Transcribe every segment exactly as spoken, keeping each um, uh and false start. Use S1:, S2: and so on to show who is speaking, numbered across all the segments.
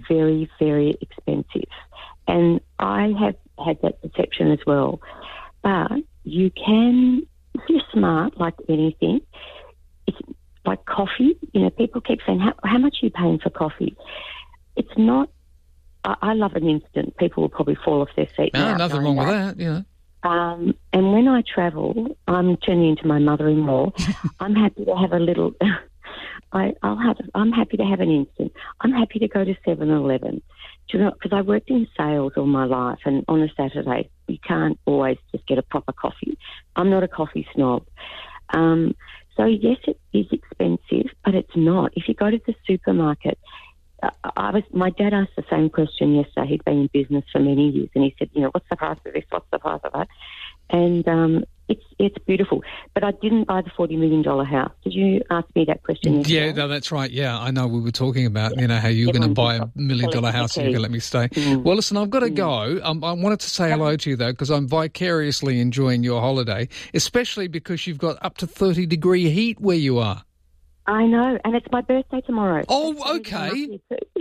S1: very, very expensive. And I have had that perception as well. But you can, if you're smart, like anything, it's like coffee. You know, people keep saying, how, how much are you paying for coffee? It's not, I, I love an instant. People will probably fall off their seat.
S2: No, nothing wrong with that, you know.
S1: Um, and when I travel, I'm turning into my mother-in-law. I'm happy to have a little... I, I'll have. I'm happy to have an instant. I'm happy to go to seven eleven. Do you know? Because I worked in sales all my life, and on a Saturday you can't always just get a proper coffee. I'm not a coffee snob. Um, so yes, it is expensive, but it's not. If you go to the supermarket, uh, I was. My dad asked the same question yesterday. He'd been in business for many years, and he said, "You know, what's the price of this? What's the price of that?" And um, it's it's beautiful. But I didn't buy the forty million dollars house. Did you ask me that question yesterday?
S2: Yeah, no, that's right. Yeah, I know we were talking about, yeah. you know, how you were going to buy a million dollar house and you're going to let me stay. Mm. Well, listen, I've got to mm. go. Um, I wanted to say hello to you, though, because I'm vicariously enjoying your holiday, especially because you've got up to thirty degree heat where you are.
S1: I know, and it's my birthday tomorrow.
S2: Oh, okay.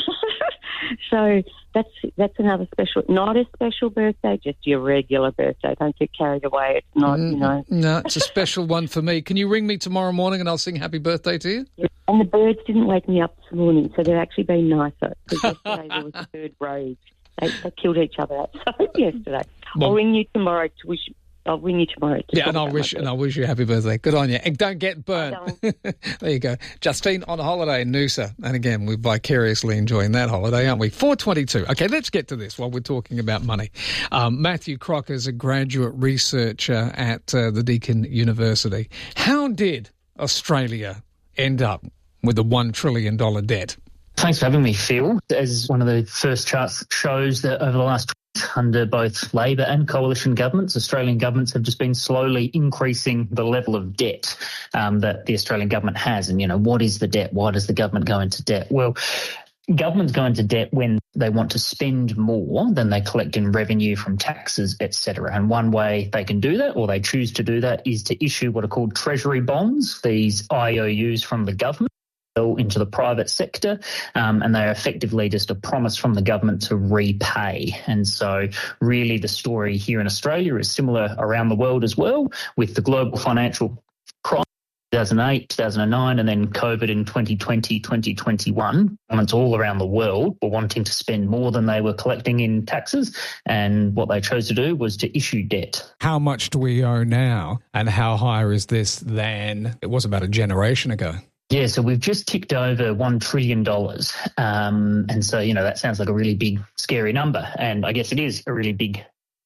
S1: So that's that's another special, not a special birthday, just your regular birthday. Don't get carried away. It's not, mm, you know.
S2: No, it's a special one for me. Can you ring me tomorrow morning and I'll sing happy birthday to you?
S1: Yeah. And the birds didn't wake me up this morning, so they're actually being nicer. Because yesterday there was a bird rage. They, they killed each other outside yesterday. Well, I'll ring you tomorrow to wish. I'll ring you tomorrow. To
S2: yeah, and I'll wish and I'll wish you a happy birthday. Good on you. And don't get burnt. There you go. Justine on holiday in Noosa. And again, we're vicariously enjoying that holiday, aren't we? four twenty-two. Okay, let's get to this while we're talking about money. Um, Matthew Crocker is a graduate researcher at uh, the Deakin University. How did Australia end up with a one trillion dollars debt?
S3: Thanks for having me, Phil. As one of the first charts shows, that over the last under both Labor and coalition governments, Australian governments have just been slowly increasing the level of debt um, that the Australian government has. And, you know, what is the debt? Why does the government go into debt? Well, governments go into debt when they want to spend more than they collect in revenue from taxes, et cetera. And one way they can do that, or they choose to do that, is to issue what are called treasury bonds, these I O Us from the government into the private sector, um, and they're effectively just a promise from the government to repay. And so really the story here in Australia is similar around the world as well, with the global financial crisis two thousand eight, two thousand nine, and then COVID in twenty twenty, twenty twenty-one. Governments all around the world were wanting to spend more than they were collecting in taxes, and what they chose to do was to issue debt.
S2: How much do we owe now, and how higher is this than it was about a generation ago?
S3: Yeah, so we've just ticked over one trillion dollars. Um, and so, you know, that sounds like a really big, scary number. And I guess it is a really big.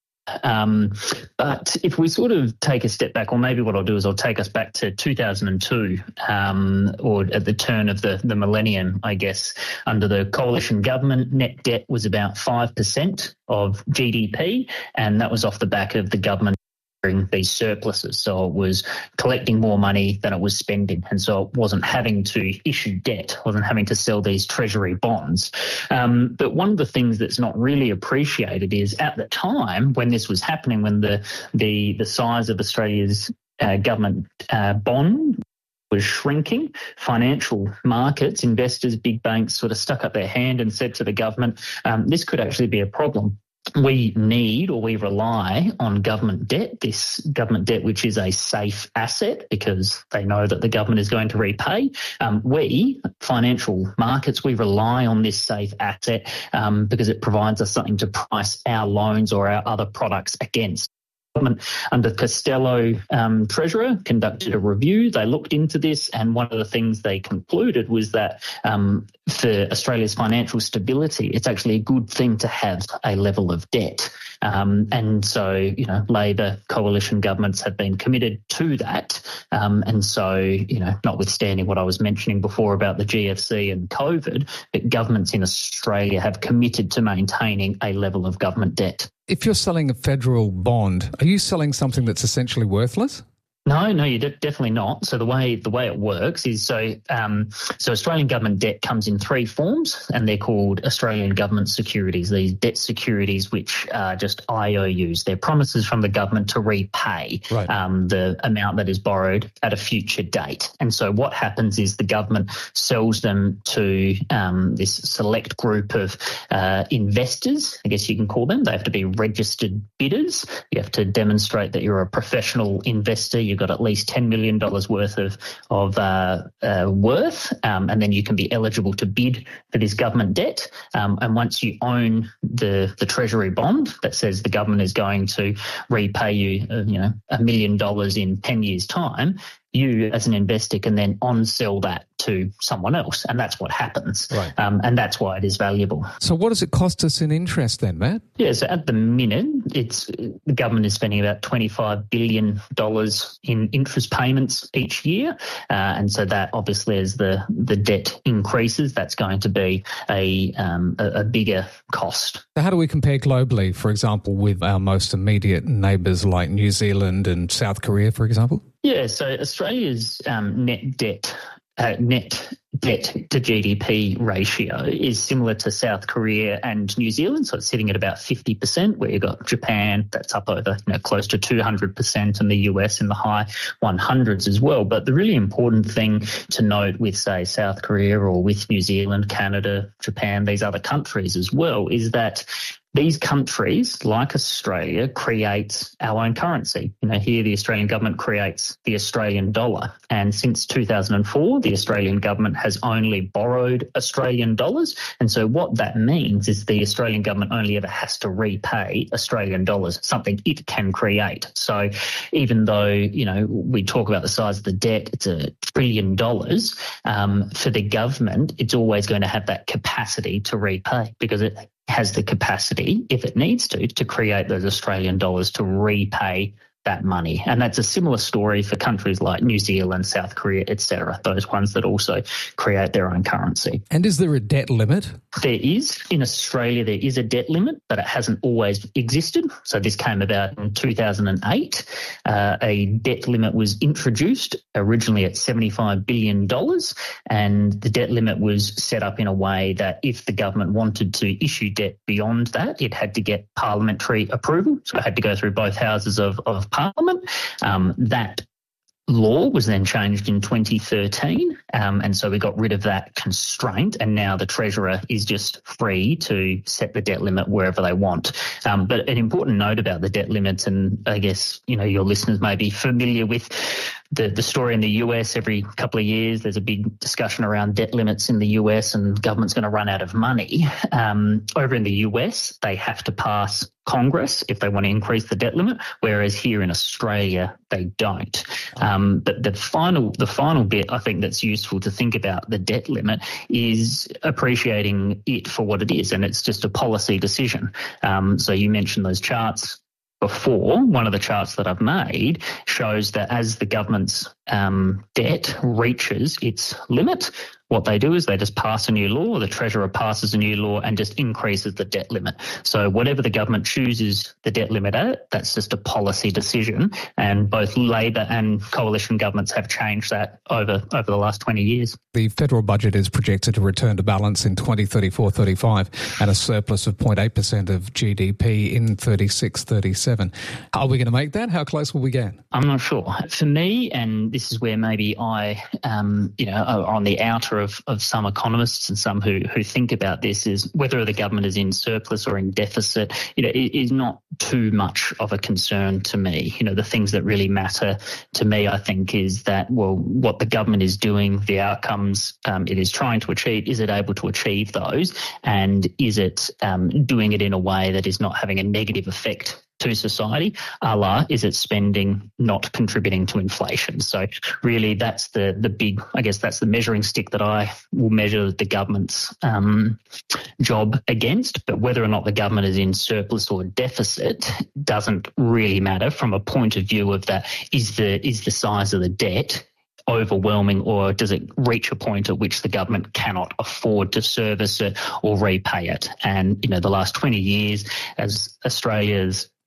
S3: Um, but if we sort of take a step back, or maybe what I'll do is I'll take us back to two thousand two, um, or at the turn of the, the millennium, I guess. Under the coalition government, net debt was about five percent of G D P, and that was off the back of the government these surpluses. So it was collecting more money than it was spending. And so it wasn't having to issue debt, wasn't having to sell these treasury bonds. Um, but one of the things that's not really appreciated is at the time when this was happening, when the the, the size of Australia's uh, government uh, bond was shrinking, financial markets, investors, big banks sort of stuck up their hand and said to the government, um, this could actually be a problem. We need, or we rely on government debt, this government debt which is a safe asset because they know that the government is going to repay. Um, we, financial markets, we rely on this safe asset um, because it provides us something to price our loans or our other products against. Government under Costello, um, Treasurer, conducted a review. They looked into this, and one of the things they concluded was that um, for Australia's financial stability, it's actually a good thing to have a level of debt. Um, and so, you know, Labor coalition governments have been committed to that. Um, and so, you know, notwithstanding what I was mentioning before about the G F C and COVID, but governments in Australia have committed to maintaining a level of government debt.
S2: If you're selling a federal bond, are you selling something that's essentially worthless?
S3: No, no, you're de- definitely not. So the way the way it works is so um, so Australian government debt comes in three forms, and they're called Australian government securities. These debt securities, which are just I O Us, they're promises from the government to repay
S2: right.
S3: um, the amount that is borrowed at a future date. And so what happens is the government sells them to um, this select group of uh, investors, I guess you can call them. They have to be registered bidders. You have to demonstrate that you're a professional investor. You've got at least ten million dollars worth of, of uh, uh, worth, um, and then you can be eligible to bid for this government debt. Um, and once you own the, the Treasury bond that says the government is going to repay you, uh, you know, a million dollars in ten years' time, you as an investor can then on-sell that to someone else, and that's what happens.
S2: Right.
S3: Um, and that's why it is valuable.
S2: So what does it cost us in interest then, Matt?
S3: Yeah, so at the minute, it's the government is spending about twenty-five billion dollars in interest payments each year. Uh, and so that obviously as the, the debt increases, that's going to be a, um, a, a bigger cost.
S2: So how do we compare globally, for example, with our most immediate neighbours like New Zealand and South Korea, for example?
S3: Yeah, so Australia's um, net debt uh, net debt to G D P ratio is similar to South Korea and New Zealand. So it's sitting at about fifty percent, where you've got Japan that's up over you know, close to two hundred percent, and the U S in the high one hundreds as well. But the really important thing to note with, say, South Korea or with New Zealand, Canada, Japan, these other countries as well, is that these countries, like Australia, create our own currency. You know, here the Australian government creates the Australian dollar. And since two thousand four, the Australian government has only borrowed Australian dollars. And so what that means is the Australian government only ever has to repay Australian dollars, something it can create. So even though, you know, we talk about the size of the debt, it's a trillion dollars, um, for the government, it's always going to have that capacity to repay because it has the capacity, if it needs to, to create those Australian dollars to repay that money. And that's a similar story for countries like New Zealand, South Korea, et cetera, those ones that also create their own currency.
S2: And is there a debt limit?
S3: There is. In Australia, there is a debt limit, but it hasn't always existed. So this came about in two thousand eight. Uh, a debt limit was introduced originally at seventy-five billion dollars, and the debt limit was set up in a way that if the government wanted to issue debt beyond that, it had to get parliamentary approval. So it had to go through both houses of, of Parliament. Um, that law was then changed in twenty thirteen, um, and so we got rid of that constraint, and now the Treasurer is just free to set the debt limit wherever they want. Um, but an important note about the debt limits, and I guess you know your listeners may be familiar with the, the story in the U S. Every couple of years there's a big discussion around debt limits in the U S and government's going to run out of money. Um, over in the U S, they have to pass Congress if they want to increase the debt limit, whereas here in Australia they don't. Um, but the final, the final bit I think that's useful to think about the debt limit is appreciating it for what it is, and it's just a policy decision. Um, so you mentioned those charts before. One of the charts that I've made shows that as the government's um, debt reaches its limit, what they do is they just pass a new law, the Treasurer passes a new law and just increases the debt limit. So whatever the government chooses the debt limit at, that's just a policy decision. And both Labor and coalition governments have changed that over, over the last twenty years.
S2: The federal budget is projected to return to balance in twenty thirty-four thirty-five and a surplus of zero point eight percent of G D P in thirty-six thirty-seven. Are we going to make that? How close will we get?
S3: I'm not sure. For me, and this is where maybe I, um, you know, are on the outer of, of some economists and some who, who think about this, is whether the government is in surplus or in deficit, you know, it is not too much of a concern to me. You know, the things that really matter to me, I think, is that, well, what the government is doing, the outcomes um, it is trying to achieve, is it able to achieve those? And is it um, doing it in a way that is not having a negative effect to society, a la is it spending not contributing to inflation? So really that's the the big, I guess that's the measuring stick that I will measure the government's um, job against. But whether or not the government is in surplus or deficit doesn't really matter from a point of view of that, is the is the size of the debt overwhelming, or does it reach a point at which the government cannot afford to service it or repay it? And, you know, the last twenty years, as Australia's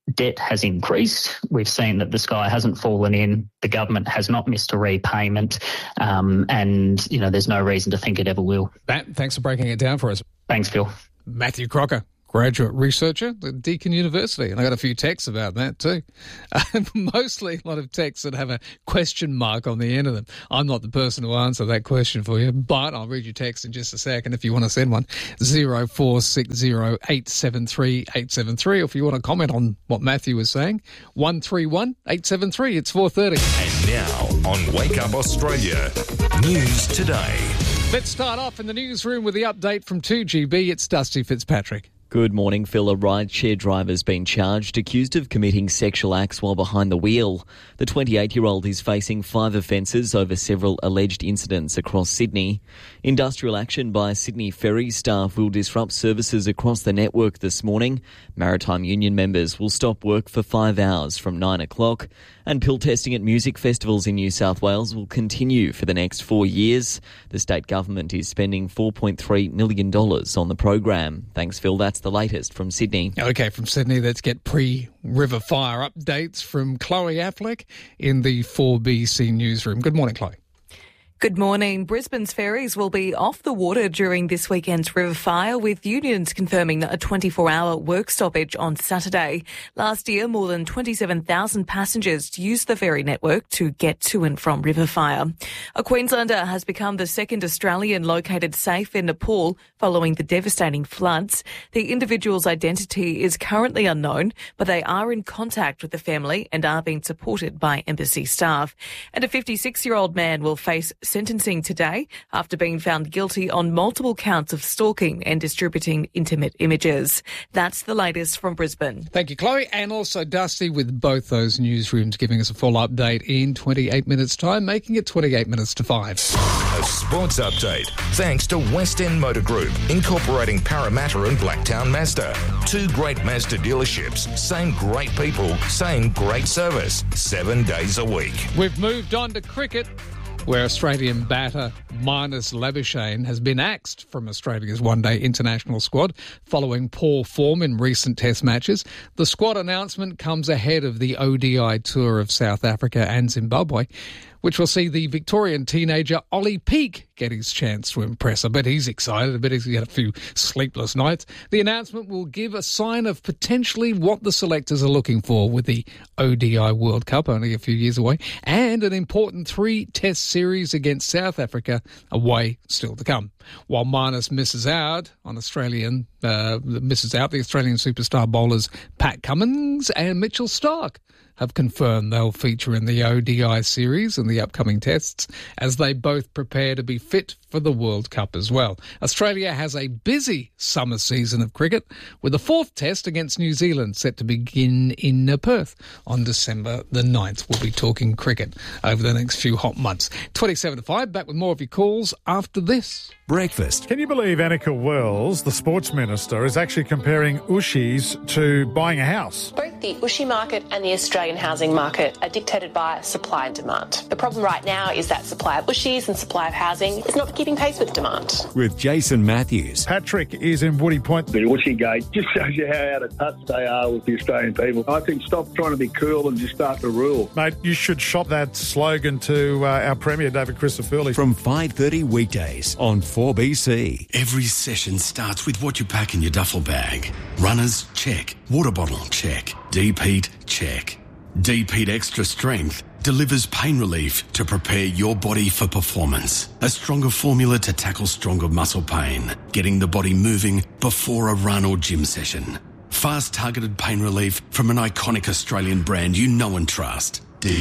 S3: debt has increased. We've seen that the sky hasn't fallen in. The government has not missed a repayment. Um, and, you know, there's no reason to think it ever will.
S2: Matt, thanks for breaking it down for us.
S3: Thanks, Phil.
S2: Matthew Crocker, graduate researcher at Deakin University. And I got a few texts about that too. Uh, mostly a lot of texts that have a question mark on the end of them. I'm not the person to answer that question for you, but I'll read your text in just a second if you want to send one. zero four six zero eight seven three eight seven three, or if you want to comment on what Matthew was saying, one three one eight seven three. It's four thirty.
S4: And now on Wake Up Australia, News Today.
S2: Let's start off in the newsroom with the update from two G B. It's Dusty Fitzpatrick.
S5: Good morning, Phil. A rideshare driver's been charged, accused of committing sexual acts while behind the wheel. The twenty-eight-year-old is facing five offences over several alleged incidents across Sydney. Industrial action by Sydney Ferry staff will disrupt services across the network this morning. Maritime Union members will stop work for five hours from nine o'clock. And pill testing at music festivals in New South Wales will continue for the next four years. The state government is spending four point three million dollars on the program. Thanks, Phil. That's the latest from Sydney.
S2: Okay, from Sydney, let's get pre-River Fire updates from Chloe Affleck in the four B C newsroom. Good morning, Chloe.
S6: Good morning. Brisbane's ferries will be off the water during this weekend's river fire, with unions confirming a twenty-four hour work stoppage on Saturday. Last year, more than twenty-seven thousand passengers used the ferry network to get to and from river fire. A Queenslander has become the second Australian located safe in Nepal following the devastating floods. The individual's identity is currently unknown, but they are in contact with the family and are being supported by embassy staff. And a fifty-six-year-old man will face sentencing today after being found guilty on multiple counts of stalking and distributing intimate images. That's the latest from Brisbane.
S2: Thank you, Chloe, and also Dusty with both those newsrooms giving us a full update in twenty-eight minutes' time, making it twenty-eight minutes to five.
S4: A sports update thanks to West End Motor Group, incorporating Parramatta and Blacktown Mazda. Two great Mazda dealerships, same great people, same great service, seven days a week.
S2: We've moved on to cricket, where Australian batter Marnus Labuschagne has been axed from Australia's one-day international squad following poor form in recent test matches. The squad announcement comes ahead of the O D I tour of South Africa and Zimbabwe, which will see the Victorian teenager Ollie Peake get his chance to impress. I bet he's excited. I bet he's had a few sleepless nights. The announcement will give a sign of potentially what the selectors are looking for with the O D I World Cup, only a few years away, and an important three-test series against South Africa away still to come. While Marnus misses out on Australian, uh, misses out the Australian superstar bowlers Pat Cummins and Mitchell Starc have confirmed they'll feature in the O D I series and the upcoming tests as they both prepare to be fit for the World Cup as well. Australia has a busy summer season of cricket, with the fourth test against New Zealand set to begin in Perth on December the ninth. We'll be talking cricket over the next few hot months. twenty-seven to five, back with more of your calls after this.
S4: Breakfast.
S7: Can you believe Annika Wells, the sports minister, is actually comparing Ushies to buying a house?
S8: Both the Ushi market and the Australian housing market are dictated by supply and demand. The problem right now is that supply of Ushies and supply of housing is not keeping pace with demand.
S4: With Jason Matthews.
S7: Patrick is in Woody Point.
S9: The Ushi gate just shows you how out of touch they are with the Australian people. I think stop trying to be cool and just start to rule.
S7: Mate, you should shop that slogan to uh, our Premier, David Christofouli.
S4: From five thirty weekdays on four B C.
S10: Every session starts with what you pack in your duffel bag. Runners, check. Water bottle, check. Deep heat, check. Deep Heat Extra Strength delivers pain relief to prepare your body for performance. A stronger formula to tackle stronger muscle pain, getting the body moving before a run or gym session. Fast targeted pain relief from an iconic Australian brand you know and trust. Deep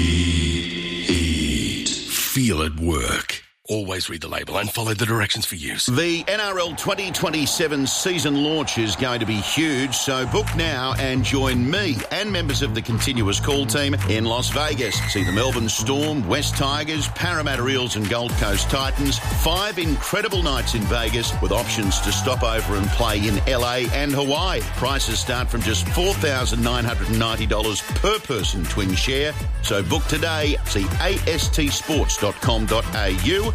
S10: Heat. Feel it work. Always read the label and follow the directions for use.
S11: The N R L twenty twenty-seven season launch is going to be huge, so book now and join me and members of the Continuous Call team in Las Vegas. See the Melbourne Storm, West Tigers, Parramatta Eels and Gold Coast Titans. Five incredible nights in Vegas with options to stop over and play in L A and Hawaii. Prices start from just four thousand nine hundred ninety dollars per person twin share. So book today. See A S T sports dot com dot A U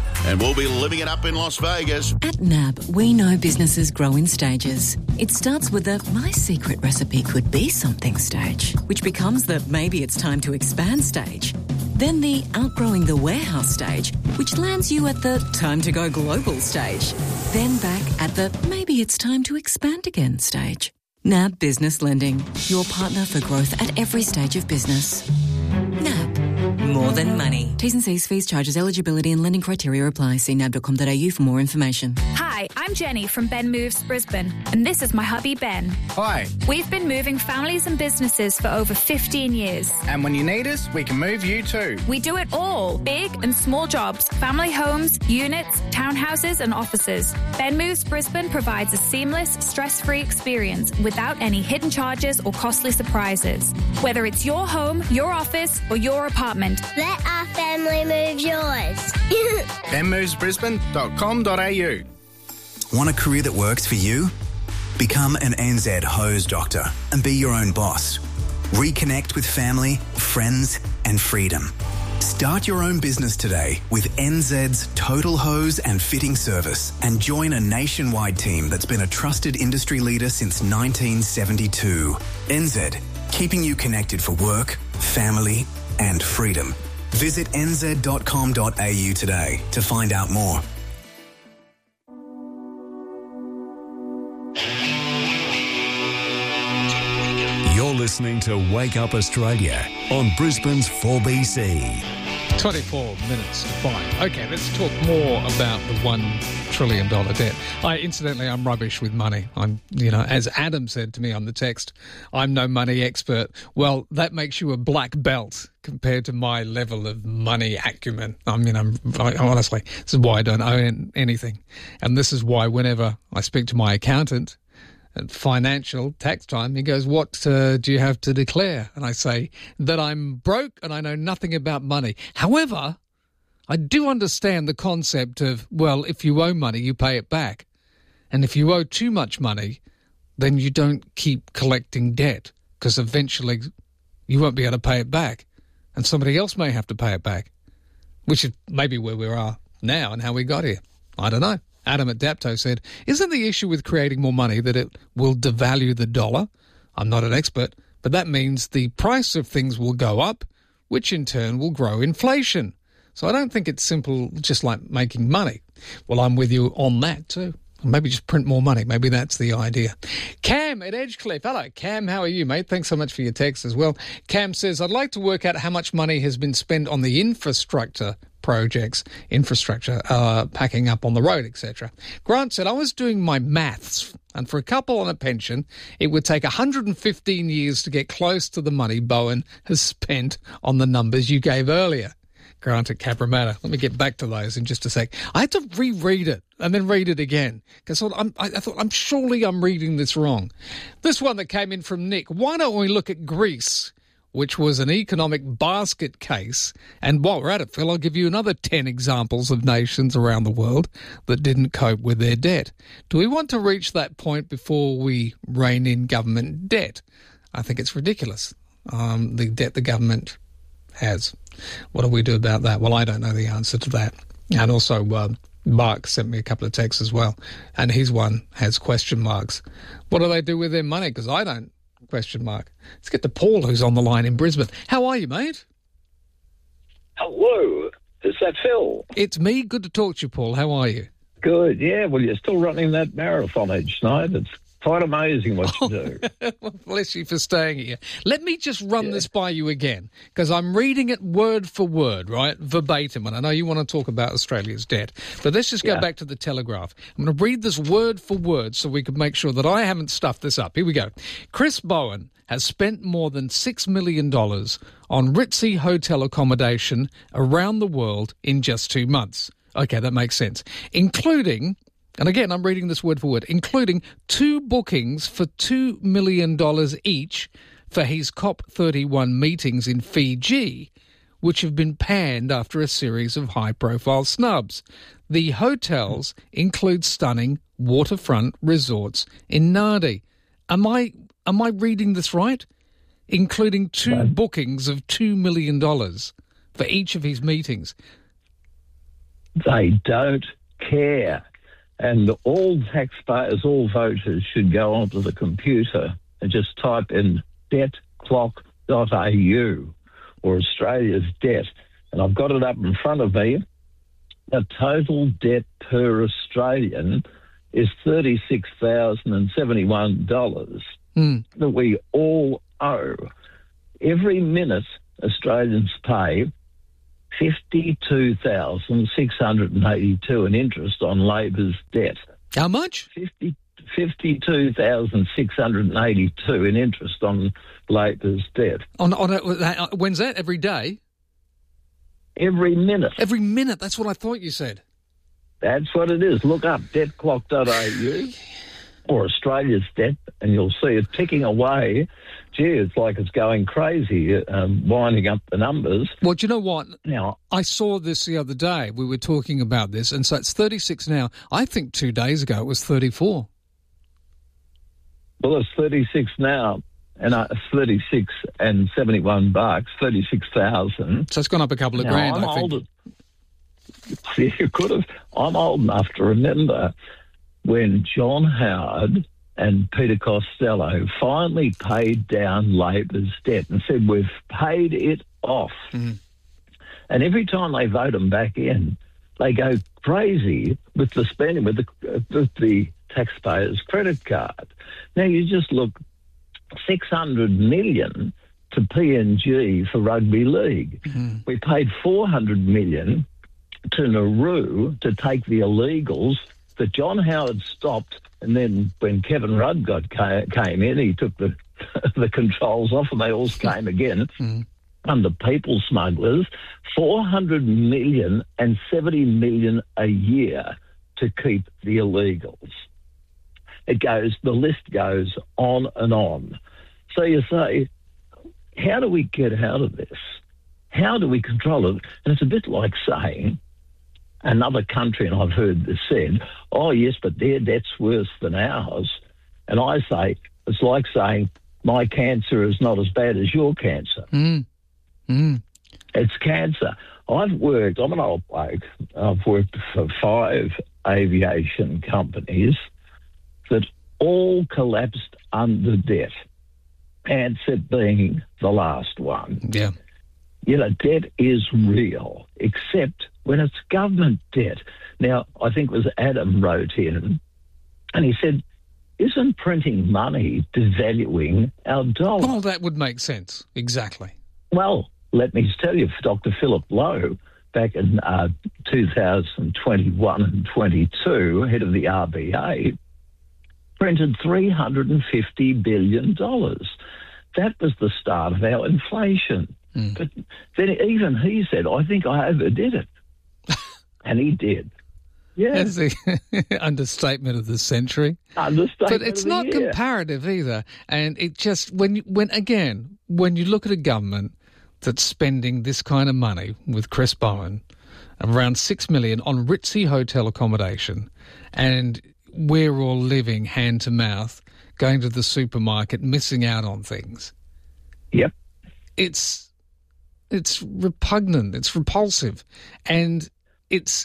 S11: And we'll be living it up in Las Vegas.
S12: At N A B, we know businesses grow in stages. It starts with the my secret recipe could be something stage, which becomes the maybe it's time to expand stage. Then the outgrowing the warehouse stage, which lands you at the time to go global stage. Then back at the maybe it's time to expand again stage. N A B Business Lending, your partner for growth at every stage of business. N A B. More than money. T's and C's, fees, charges, eligibility and lending criteria apply. See nab dot com dot a u for more information.
S13: Hi, I'm Jenny from Ben Moves Brisbane, and this is my hubby Ben.
S14: Hi.
S13: We've been moving families and businesses for over fifteen years.
S14: And when you need us, we can move you too.
S13: We do it all, big and small jobs, family homes, units, townhouses and offices. Ben Moves Brisbane provides a seamless, stress-free experience without any hidden charges or costly surprises. Whether it's your home, your office or your apartment,
S15: let our family move yours.
S14: ben moves brisbane dot com dot a u.
S16: Want a career that works for you? Become an N Z hose doctor and be your own boss. Reconnect with family, friends and freedom. Start your own business today with N Z's Total Hose and Fitting Service and join a nationwide team that's been a trusted industry leader since nineteen seventy-two. N Z, keeping you connected for work, family and freedom. Visit n z dot com dot a u today to find out more.
S10: You're listening to Wake Up Australia on Brisbane's four B C.
S2: twenty-four minutes to five. Okay, let's talk more about the one trillion dollars debt. I, incidentally, I'm rubbish with money. I'm, you know, as Adam said to me on the text, I'm no money expert. Well, that makes you a black belt compared to my level of money acumen. I mean, I'm I, honestly, this is why I don't own anything. And this is why whenever I speak to my accountant at financial tax time, he goes, what uh, do you have to declare? And I say that I'm broke and I know nothing about money. However, I do understand the concept of, well, if you owe money, you pay it back. And if you owe too much money, then you don't keep collecting debt because eventually you won't be able to pay it back. And somebody else may have to pay it back, which is maybe where we are now and how we got here. I don't know. Adam at Dapto said, isn't the issue with creating more money that it will devalue the dollar? I'm not an expert, but that means the price of things will go up, which in turn will grow inflation. So I don't think it's simple just like making money. Well, I'm with you on that too. Maybe just print more money. Maybe that's the idea. Cam at Edgecliff. Hello, Cam. How are you, mate? Thanks so much for your text as well. Cam says, I'd like to work out how much money has been spent on the infrastructure projects, infrastructure, uh, packing up on the road, et cetera. Grant said, I was doing my maths, and for a couple on a pension, it would take one hundred fifteen years to get close to the money Bowen has spent on the numbers you gave earlier. Grant at Cabramatta. Let me get back to those in just a sec. I had to reread it and then read it again because I, I thought, I'm surely I'm reading this wrong. This one that came in from Nick. Why don't we look at Greece, which was an economic basket case? And while we're at it, Phil, I'll give you another ten examples of nations around the world that didn't cope with their debt. Do we want to reach that point before we rein in government debt? I think it's ridiculous, um, the debt the government has. What do we do about that? Well, I don't know the answer to that. And also, uh, Mark sent me a couple of texts as well, and his one has question marks. What do they do with their money? Because I don't. Question mark. Let's get to Paul, who's on the line in Brisbane. How are you, mate?
S17: Hello. Is that Phil?
S2: It's me. Good to talk to you, Paul. How are you?
S17: Good, yeah. Well, you're still running that marathon each night. It's quite amazing what you do.
S2: Well, bless you for staying here. Let me just run yeah. this by you again, because I'm reading it word for word, right, verbatim, and I know you want to talk about Australia's debt, but let's just go yeah. back to the Telegraph. I'm going to read this word for word so we can make sure that I haven't stuffed this up. Here we go. Chris Bowen has spent more than six million dollars on ritzy hotel accommodation around the world in just two months. Okay, that makes sense. Including... And again, I'm reading this word for word, including two bookings for two million dollars each for his COP thirty-one meetings in Fiji, which have been panned after a series of high-profile snubs. The hotels include stunning waterfront resorts in Nadi. Am I am I reading this right? Including two no. bookings of two million dollars for each of his meetings.
S17: They don't care. And all taxpayers, all voters should go onto the computer and just type in debt clock dot a u or Australia's debt. And I've got it up in front of me. The total debt per Australian is thirty-six thousand seventy-one dollars
S2: mm.
S17: that we all owe. Every minute, Australians pay fifty-two thousand six hundred eighty-two in interest on Labor's debt.
S2: How much?
S17: fifty, fifty-two thousand six hundred eighty-two in interest on Labor's debt.
S2: On, on a, when's that? Every day?
S17: Every minute.
S2: Every minute. That's what I thought you said.
S17: That's what it is. Look up debt clock dot a u or Australia's debt, and you'll see it ticking away. Gee, it's like it's going crazy, um, winding up the numbers.
S2: Well, do you know what?
S17: Now,
S2: I saw this the other day. We were talking about this, and so it's thirty-six now. I think two days ago it was thirty-four.
S17: Well, it's thirty-six now, and uh, it's thirty-six and seventy-one bucks, thirty-six thousand.
S2: So it's gone up a couple of
S17: now,
S2: grand,
S17: I'm
S2: I think.
S17: Old, you could have. I'm old enough to remember when John Howard and Peter Costello finally paid down Labor's debt and said, we've paid it off.
S2: Mm.
S17: And every time they vote them back in, they go crazy with the spending, with the, with the taxpayers' credit card. Now, you just look, six hundred million dollars to P N G for rugby league.
S2: Mm.
S17: We paid four hundred million dollars to Nauru to take the illegals that John Howard stopped, and then when Kevin Rudd got came in, he took the the controls off, and they all came again
S2: mm.
S17: under people smugglers. Four hundred million and seventy million a year to keep the illegals. It goes. The list goes on and on. So you say, how do we get out of this? How do we control it? And it's a bit like saying, another country, and I've heard this said, oh, yes, but their debt's worse than ours. And I say, it's like saying, my cancer is not as bad as your cancer.
S2: Mm. Mm.
S17: It's cancer. I've worked, I'm an old bloke, I've worked for five aviation companies that all collapsed under debt, Ansett being the last one.
S2: Yeah.
S17: You know, debt is real, except when it's government debt. Now, I think it was Adam wrote in, and he said, isn't printing money devaluing our dollar?
S2: Well, that would make sense. Exactly.
S17: Well, let me tell you, Doctor Philip Lowe, back in uh, two thousand twenty-one and twenty-two, head of the R B A, printed three hundred fifty billion dollars. That was the start of our inflation.
S2: Mm.
S17: But then even he said, I think I overdid it. And he did. Yeah.
S2: That's the understatement of the century.
S17: Understatement
S2: But it's
S17: of the
S2: not
S17: year.
S2: comparative either. And it just, when, you- when again, when you look at a government that's spending this kind of money with Chris Bowen, around six million on ritzy hotel accommodation, and we're all living hand to mouth, going to the supermarket, missing out on things.
S17: Yep.
S2: It's it's repugnant, it's repulsive, and it's,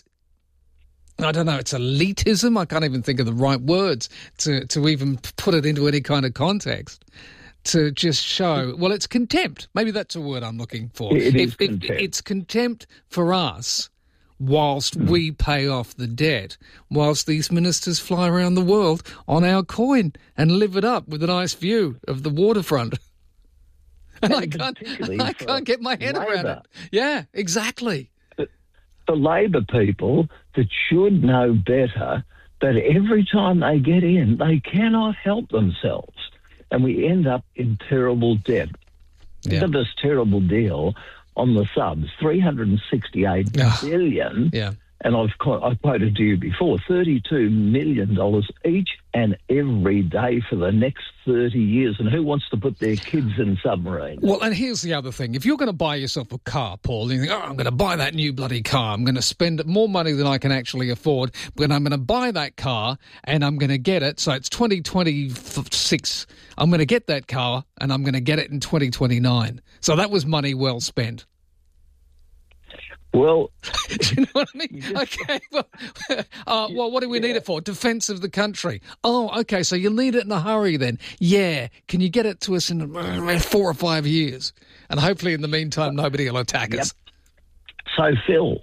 S2: I don't know, it's elitism. I can't even think of the right words to, to even put it into any kind of context, to just show, well, it's contempt. Maybe that's a word I'm looking for.
S17: It is
S2: if, if
S17: contempt.
S2: It's contempt for us whilst mm. we pay off the debt, whilst these ministers fly around the world on our coin and live it up with a nice view of the waterfront. And, and I can't, I can't get my head
S17: Labor.
S2: around it. Yeah, exactly.
S17: The Labor people that should know better, that every time they get in, they cannot help themselves. And we end up in terrible debt.
S2: Yeah.
S17: Look at this terrible deal on the subs, three hundred sixty-eight
S2: Oh,
S17: billion.
S2: Yeah.
S17: And I've co- I quoted to you before, thirty-two million dollars each and every day for the next thirty years. And who wants to put their kids in submarines?
S2: Well, and here's the other thing. If you're going to buy yourself a car, Paul, and you think, oh, I'm going to buy that new bloody car. I'm going to spend more money than I can actually afford, but I'm going to buy that car and I'm going to get it. So it's twenty twenty-six. I'm going to get that car and I'm going to get it in twenty twenty-nine. So that was money well spent.
S17: Well,
S2: do you know what I mean? Okay. Well, uh, well, what do we need it for? Defence of the country. Oh, okay. So you'll need it in a hurry then. Yeah. Can you get it to us in uh, four or five years? And hopefully in the meantime, nobody will attack
S17: yep.
S2: us.
S17: So, Phil,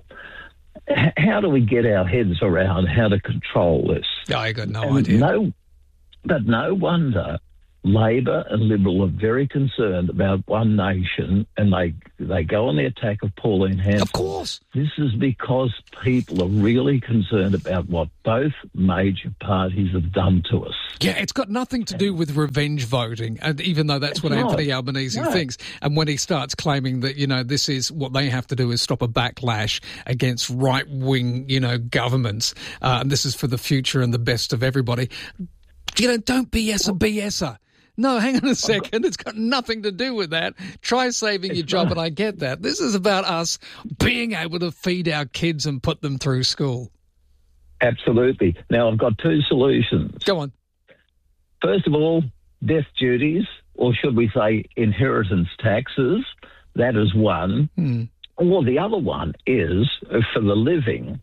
S17: h- how do we get our heads around how to control this?
S2: I got no
S17: and
S2: idea.
S17: No, but no wonder Labor and Liberal are very concerned about One Nation, and they they go on the attack of Pauline Hanson.
S2: Of course.
S17: This is because people are really concerned about what both major parties have done to us.
S2: Yeah, it's got nothing to do with revenge voting, and even though that's what
S17: It's
S2: Anthony
S17: not.
S2: Albanese
S17: No.
S2: thinks. And when he starts claiming that, you know, this is what they have to do is stop a backlash against right-wing, you know, governments, uh, and this is for the future and the best of everybody. You know, don't B S a BSer. No, hang on a second. It's got nothing to do with that. Try saving your job, and I get that. This is about us being able to feed our kids and put them through school.
S17: Absolutely. Now, I've got two solutions.
S2: Go on.
S17: First of all, death duties, or should we say inheritance taxes. That is one.
S2: Hmm.
S17: Or the other one is, uh, for the living,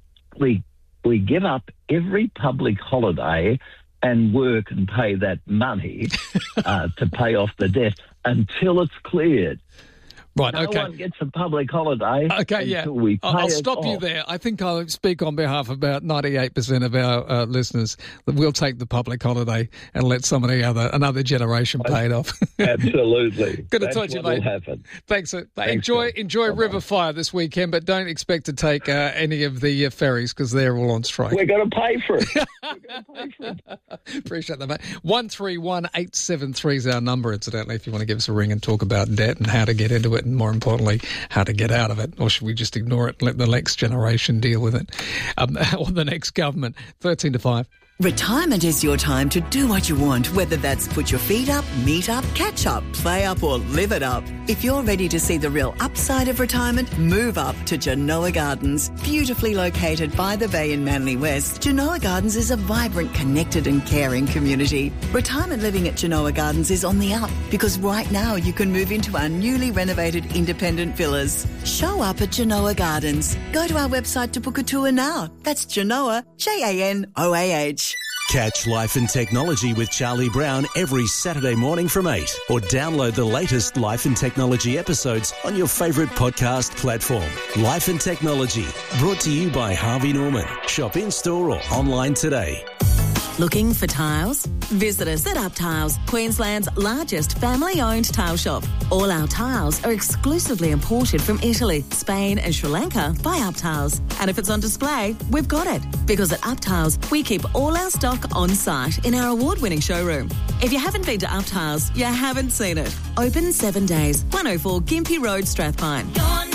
S17: we we give up every public holiday and work and pay that money uh, to pay off the debt until it's cleared.
S2: Right,
S17: no
S2: okay.
S17: one gets a public holiday
S2: Okay, yeah.
S17: until we pay
S2: I'll, I'll
S17: it
S2: stop you
S17: off.
S2: there. I think I'll speak on behalf of about ninety-eight percent of our uh, listeners that we'll take the public holiday and let somebody other another generation pay it off.
S17: Absolutely.
S2: Good to
S17: That's
S2: talk to you,
S17: what'll
S2: mate.
S17: happen.
S2: Thanks. Uh,
S17: Thanks,
S2: enjoy
S17: Phil.
S2: enjoy
S17: Bye-bye.
S2: River Fire this weekend, but don't expect to take uh, any of the uh, ferries because they're all on strike.
S17: We're going to pay for it. We're going to pay for it.
S2: Appreciate that, mate. one three one eight seven three is our number, incidentally, if you want to give us a ring and talk about debt and how to get into it, and more importantly, how to get out of it. Or should we just ignore it and let the next generation deal with it? Um, or the next government. thirteen to five.
S18: Retirement is your time to do what you want, whether that's put your feet up, meet up, catch up, play up or live it up. If you're ready to see the real upside of retirement, move up to Genoa Gardens. Beautifully located by the bay in Manly West, Genoa Gardens is a vibrant, connected and caring community. Retirement living at Genoa Gardens is on the up because right now you can move into our newly renovated independent villas. Show up at Genoa Gardens. Go to our website to book a tour now. That's Genoa, J A N O A H.
S19: Catch Life and Technology with Charlie Brown every Saturday morning from eight, or download the latest Life and Technology episodes on your favourite podcast platform. Life and Technology, brought to you by Harvey Norman. Shop in-store or online today.
S12: Looking for tiles? Visit us at Up Tiles, Queensland's largest family-owned tile shop. All our tiles are exclusively imported from Italy, Spain and Sri Lanka by Up Tiles. And if it's on display, we've got it. Because at Up Tiles, we keep all our stock on site in our award-winning showroom. If you haven't been to Up Tiles, you haven't seen it. Open seven days, one oh four Gympie Road, Strathpine.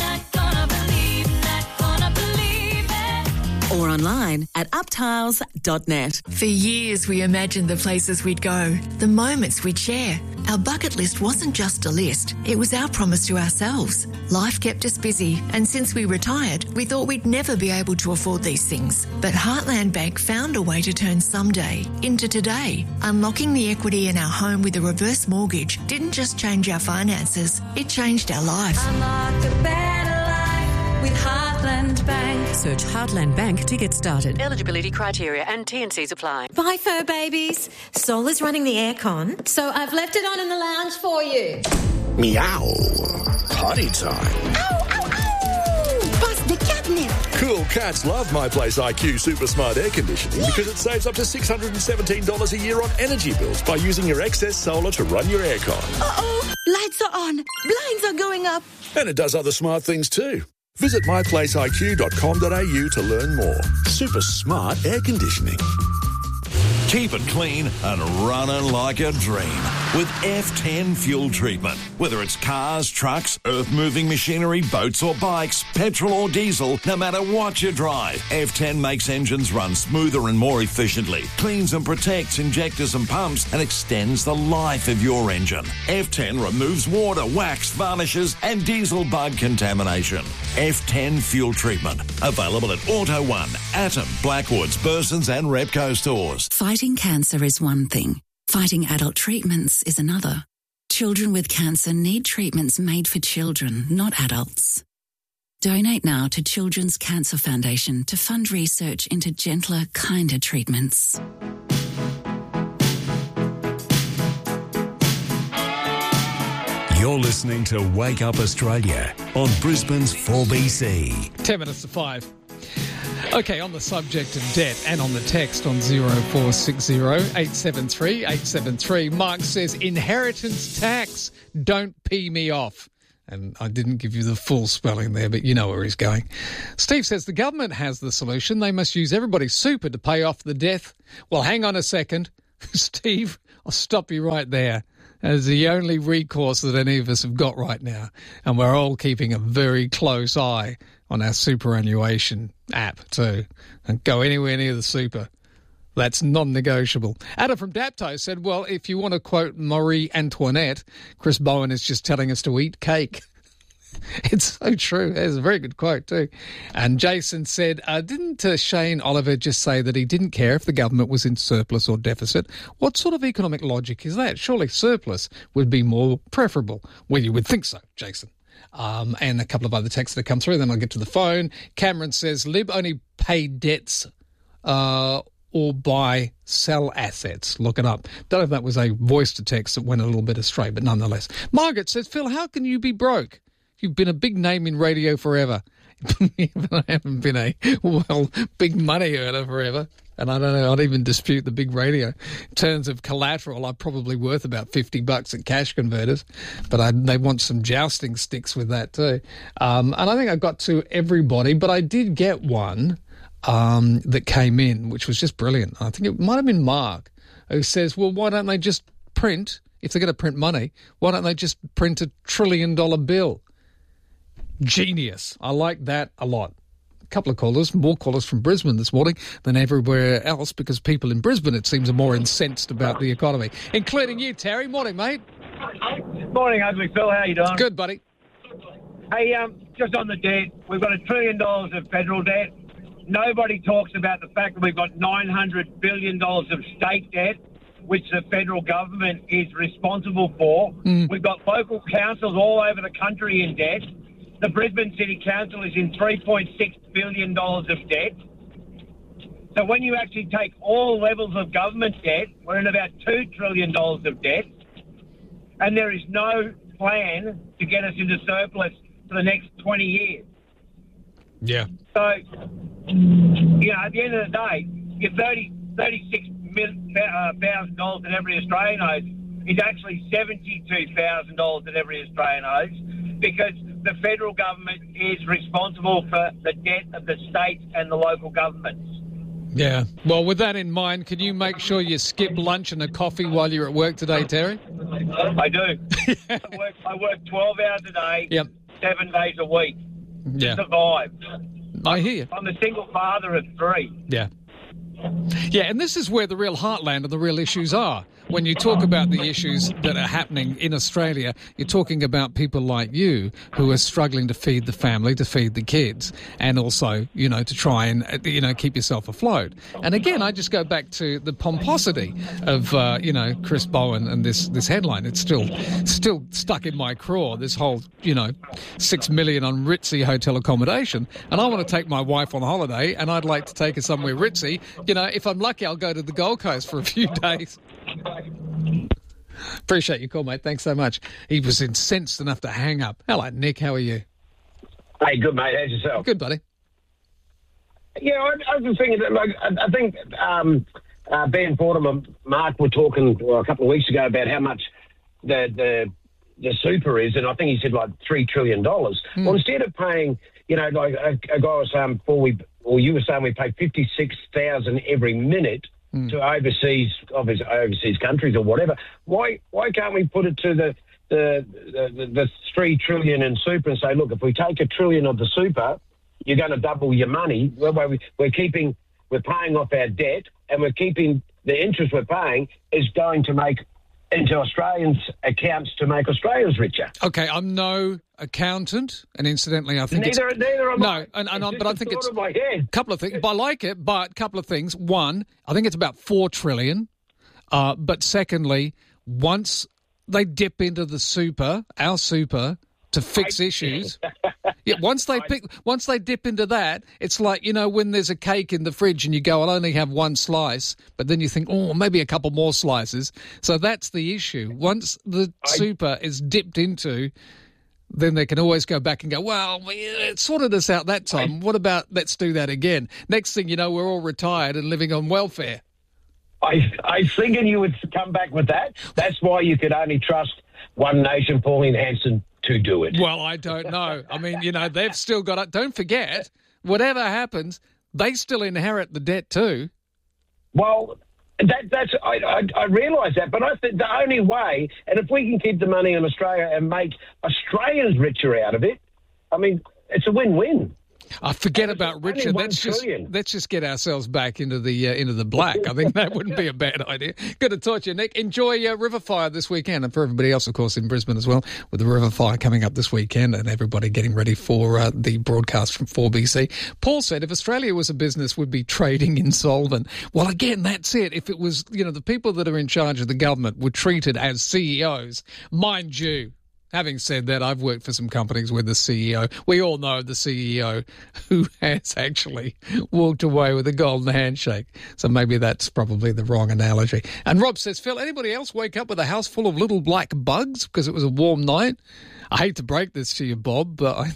S12: Or online at up tiles dot net.
S20: For years, we imagined the places we'd go, the moments we'd share. Our bucket list wasn't just a list, it was our promise to ourselves. Life kept us busy, and since we retired, we thought we'd never be able to afford these things. But Heartland Bank found a way to turn someday into today. Unlocking the equity in our home with a reverse mortgage didn't just change our finances, it changed our life.
S21: Unlock a better life with Heartland Bank.
S12: Search Heartland Bank to get started.
S22: Eligibility criteria and T and Cs apply.
S21: Bye, fur babies. Sol is running the aircon, so I've left it on in the lounge for you.
S10: Meow. Potty time.
S21: Ow, ow, ow! Bust the catnip.
S23: Cool cats love My Place I Q Super Smart Air Conditioning because it saves up to six hundred seventeen dollars a year on energy bills by using your excess solar to run your aircon.
S21: Uh-oh, lights are on, blinds are going up.
S23: And it does other smart things too. Visit my place I Q dot com dot a u to learn more. Super smart air conditioning.
S24: Keep it clean and running like a dream with F ten fuel treatment. Whether it's cars, trucks, earth-moving machinery, boats or bikes, petrol or diesel, no matter what you drive, F ten makes engines run smoother and more efficiently, cleans and protects injectors and pumps, and extends the life of your engine. F ten removes water, wax, varnishes, and diesel bug contamination. F ten fuel treatment. Available at Auto One, Atom, Blackwoods, Burson's and Repco stores.
S12: Fighting cancer is one thing. Fighting adult treatments is another. Children with cancer need treatments made for children, not adults. Donate now to Children's Cancer Foundation to fund research into gentler, kinder treatments.
S19: You're listening to Wake Up Australia on Brisbane's four B C.
S2: Ten minutes to five. Okay, on the subject of debt and on the text on zero four six zero eight seven three eight seven three, Mark says, inheritance tax, don't pee me off. And I didn't give you the full spelling there, but you know where he's going. Steve says the government has the solution. They must use everybody's super to pay off the debt. Well, hang on a second. Steve, I'll stop you right there. As the only recourse that any of us have got right now. And we're all keeping a very close eye on our superannuation app too. And go anywhere near the super. That's non-negotiable. Adam from Dapto said, well, if you want to quote Marie Antoinette, Chris Bowen is just telling us to eat cake. It's so true. It's a very good quote too. And Jason said, uh, didn't uh, Shane Oliver just say that he didn't care if the government was in surplus or deficit? What sort of economic logic is that? Surely surplus would be more preferable. Well, you would think so, Jason. Um, and a couple of other texts that come through. Then I'll get to the phone. Cameron says, Lib only pay debts uh, or buy, sell assets. Look it up. Don't know if that was a voice to text that went a little bit astray, but nonetheless. Margaret says, Phil, how can you be broke? You've been a big name in radio forever. I haven't been a, well, big money earner forever. And I don't know, I'd even dispute the big radio. In terms of collateral, I'm probably worth about fifty bucks at Cash Converters. But I, they want some jousting sticks with that too. Um, and I think I got to everybody, but I did get one um, that came in, which was just brilliant. I think it might have been Mark, who says, well, why don't they just print, if they're going to print money, why don't they just print a trillion dollar bill? Genius. I like that a lot. A couple of callers, more callers from Brisbane this morning than everywhere else because people in Brisbane, it seems, are more incensed about the economy, including you, Terry. Morning, mate.
S1: Morning, Ugly Phil. How you doing?
S2: Good, buddy.
S1: Hey, um, just on the debt, we've got a trillion dollars of federal debt. Nobody talks about the fact that we've got nine hundred billion dollars of state debt, which the federal government is responsible for. Mm. We've got local councils all over the country in debt. The Brisbane City Council is in three point six billion dollars of debt. So when you actually take all levels of government debt, we're in about two trillion dollars of debt. And there is no plan to get us into surplus for the next twenty years.
S2: Yeah.
S1: So, you know, at the end of the day, your thirty, thirty-six thousand dollars that every Australian owes is actually seventy-two thousand dollars that every Australian owes because the federal government is responsible for the debt of the states and the local governments.
S2: Yeah. Well, with that in mind, can you make sure you skip lunch and a coffee while you're at work today, Terry?
S1: I do. I work I work twelve hours a day,
S2: yep.
S1: seven days a week
S2: yeah.
S1: to survive.
S2: I hear you.
S1: I'm a single father of three.
S2: Yeah. Yeah, and this is where the real heartland of the real issues are. When you talk about the issues that are happening in Australia, you're talking about people like you who are struggling to feed the family, to feed the kids, and also, you know, to try and, you know, keep yourself afloat. And again, I just go back to the pomposity of, uh, you know, Chris Bowen and this, this headline. It's still still stuck in my craw, this whole, you know, six million on ritzy hotel accommodation. And I want to take my wife on holiday, and I'd like to take her somewhere ritzy. You know, if I'm lucky, I'll go to the Gold Coast for a few days. Appreciate your call, mate. Thanks so much. He was incensed enough to hang up. Hello, Nick. How are you?
S3: Hey, good, mate. How's yourself?
S2: Good, buddy.
S3: Yeah, I, I was just thinking, that, like, I, I think um, uh, Ben Fordham and Mark were talking well, a couple of weeks ago about how much the the, the super is, and I think he said like three trillion dollars. Mm. Well, instead of paying, you know, like a, a guy was saying before we, or you were saying we pay fifty-six thousand every minute. Mm. To overseas, obviously overseas countries or whatever. Why why can't we put it to the the, the the three trillion in super and say, look, if we take a trillion of the super, you're going to double your money. Well, we, we're keeping we're paying off our debt, and we're keeping the interest we're paying is going to make into Australians' accounts to make Australians richer.
S2: Okay, I'm no accountant, and incidentally, I think
S3: neither,
S2: it's...
S3: Neither am
S2: no,
S3: I.
S2: and, and,
S3: it's
S2: but I think it's...
S3: of my head.
S2: A couple of things. But I like it, but a couple of things. One, I think it's about four trillion. Uh, but secondly, once they dip into the super, our super, to fix issues, Yeah, once they pick, once they dip into that, it's like, you know, when there's a cake in the fridge and you go, I'll only have one slice, but then you think, oh, maybe a couple more slices. So that's the issue. Once the I, super is dipped into, then they can always go back and go, well, it sorted us out that time. I, what about let's do that again? Next thing you know, we're all retired and living on welfare.
S3: I, I was thinking you would come back with that. That's why you could only trust One Nation, Pauline Hanson, to do it.
S2: Well, I don't know. I mean, you know, they've still got it. Don't forget, whatever happens, they still inherit the debt too.
S3: Well, that, that's I, I, I realise that, but I think the only way, and if we can keep the money in Australia and make Australians richer out of it, I mean, it's a win-win.
S2: I forget about Richard. Let's just let's just get ourselves back into the uh, into the black. I think that wouldn't be a bad idea. Good to talk to you, Nick. Enjoy uh, Riverfire this weekend, and for everybody else, of course, in Brisbane as well, with the Riverfire coming up this weekend, and everybody getting ready for uh, the broadcast from four B C. Paul said, if Australia was a business, we'd be trading insolvent. Well, again, that's it. If it was, you know, the people that are in charge of the government were treated as C E Os, mind you. Having said that, I've worked for some companies where the C E O, we all know the C E O who has actually walked away with a golden handshake. So maybe that's probably the wrong analogy. And Rob says, Phil, anybody else wake up with a house full of little black bugs because it was a warm night? I hate to break this to you, Bob, but I,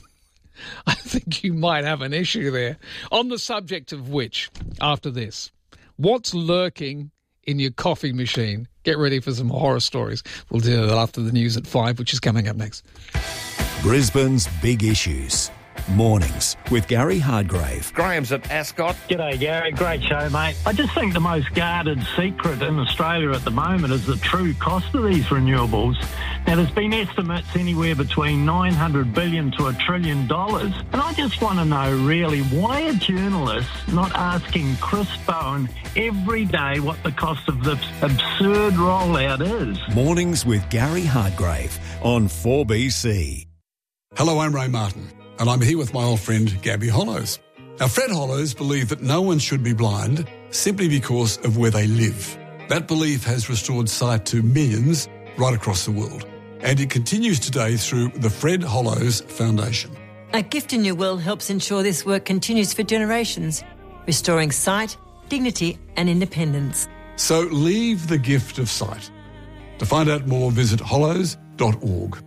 S2: I think you might have an issue there. On the subject of which, after this, what's lurking in your coffee machine? Get ready for some horror stories. We'll do that after the news at five, which is coming up next.
S19: Brisbane's big issues. Mornings with Gary Hardgrave.
S5: Graham's at Ascot.
S6: G'day, Gary. Great show, mate. I just think the most guarded secret in Australia at the moment is the true cost of these renewables. Now, there's been estimates anywhere between nine hundred billion dollars to a trillion dollars. And I just want to know, really, why are journalists not asking Chris Bowen every day what the cost of this absurd rollout is?
S19: Mornings with Gary Hardgrave on four B C.
S8: Hello, I'm Ray Martin, and I'm here with my old friend Gabby Hollows. Now, Fred Hollows believed that no one should be blind simply because of where they live. That belief has restored sight to millions right across the world, and it continues today through the Fred Hollows Foundation.
S21: A gift in your will helps ensure this work continues for generations, restoring sight, dignity and independence.
S8: So leave the gift of sight. To find out more, visit hollows dot org.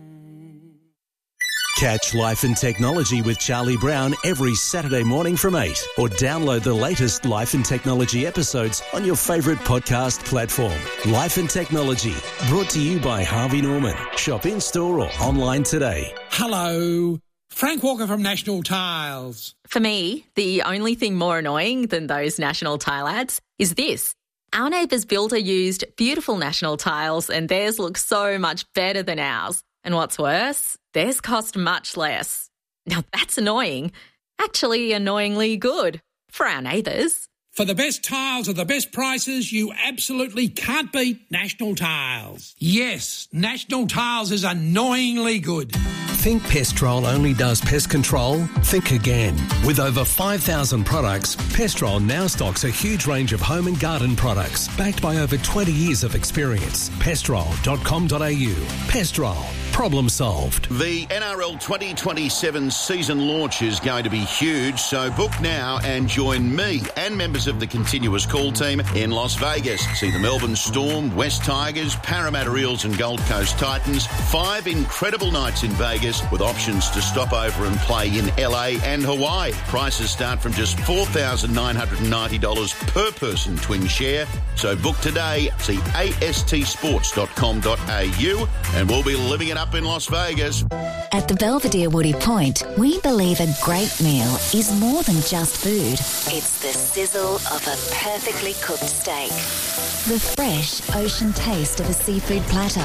S19: Catch Life and Technology with Charlie Brown every Saturday morning from eight, or download the latest Life and Technology episodes on your favourite podcast platform. Life and Technology, brought to you by Harvey Norman. Shop in-store or online today.
S9: Hello, Frank Walker from National Tiles.
S25: For me, the only thing more annoying than those National Tile ads is this. Our neighbour's builder used beautiful National Tiles and theirs looks so much better than ours. And what's worse, theirs cost much less. Now that's annoying. Actually, annoyingly good for our neighbours.
S9: For the best tiles at the best prices, you absolutely can't beat National Tiles. Yes, National Tiles is annoyingly good.
S26: Think Pestrol only does pest control? Think again. With over five thousand products, Pestrol now stocks a huge range of home and garden products, backed by over twenty years of experience. pestrol dot com dot a u. Pestrol. Problem solved.
S11: The N R L twenty twenty-seven season launch is going to be huge, so book now and join me and members of the continuous call team in Las Vegas. See the Melbourne Storm, West Tigers, Parramatta Eels and Gold Coast Titans. Five incredible nights in Vegas with options to stop over and play in L A and Hawaii. Prices start from just four thousand nine hundred ninety dollars per person twin share. So book today. See a s t sports dot com dot a u and we'll be living it up in Las Vegas.
S27: At the Belvedere Woody Point, we believe a great meal is more than just food. It's the sizzle of a perfectly cooked steak, the fresh ocean taste of a seafood platter.